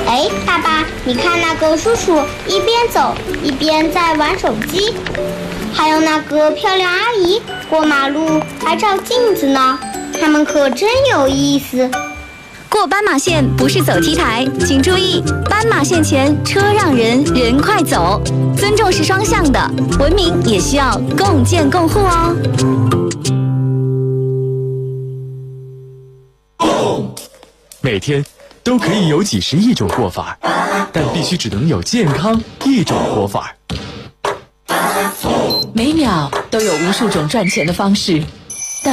哎，爸爸，你看那个叔叔一边走一边在玩手机，还有那个漂亮阿姨过马路还照镜子呢，他们可真有意思。 过斑马线不是走 T 台，请注意，斑马线前车让人，人快走。尊重是双向的，文明也需要共建共护哦。 每天都可以有几十亿种过法，但必须只能有健康一种活法。 每秒都有无数种赚钱的方式，